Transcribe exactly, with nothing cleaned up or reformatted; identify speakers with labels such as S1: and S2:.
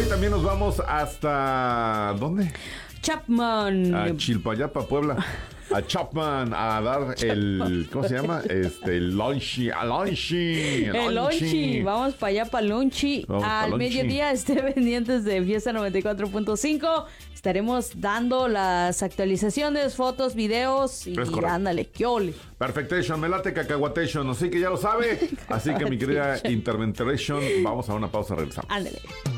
S1: también nos vamos hasta... ¿dónde?
S2: Chapman.
S1: A Chilpayapa, Puebla. A Chapman a dar el... ¿Cómo se llama? Este, el lunchi. A lunchi.
S2: El lunchi. Vamos para allá, para lunchi.
S1: Vamos
S2: Al
S1: pa' lunchi.
S2: mediodía, esté pendientes de Fiesta noventa y cuatro punto cinco. Estaremos dando las actualizaciones, fotos, videos y
S1: Es correcto.
S2: ándale, qué ole.
S1: Perfectation, me late cacahuatation, así que ya lo sabe. Así que mi querida Interventation, vamos a una pausa, regresamos.
S2: Ándale.